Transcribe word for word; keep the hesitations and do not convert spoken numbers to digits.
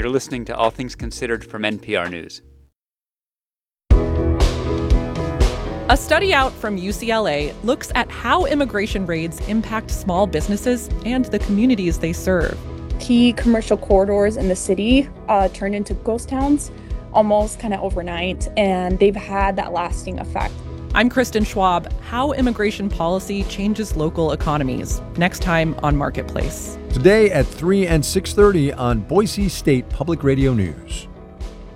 You're listening to All Things Considered from N P R News. A study out from U C L A looks at how immigration raids impact small businesses and the communities they serve. Key commercial corridors in the city uh, turned into ghost towns almost kind of overnight, and they've had that lasting effect. I'm Kristen Schwab. How immigration policy changes local economies. Next time on Marketplace. Today at three and six thirty on Boise State Public Radio News.